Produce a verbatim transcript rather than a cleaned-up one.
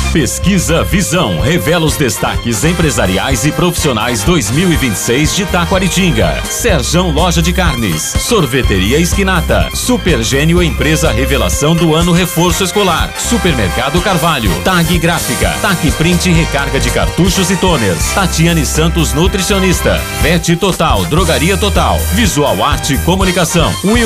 Pesquisa Visão revela os destaques empresariais e profissionais dois mil e vinte e seis de Taquaritinga. Serjão Loja de Carnes, Sorveteria Esquinata, Super Gênio Empresa Revelação do Ano Reforço Escolar, Supermercado Carvalho, Tag Gráfica, Tac Print Recarga de Cartuchos e Toners, Tatiane Santos Nutricionista, Vet Total, Drogaria Total, Visual Arte e Comunicação, Will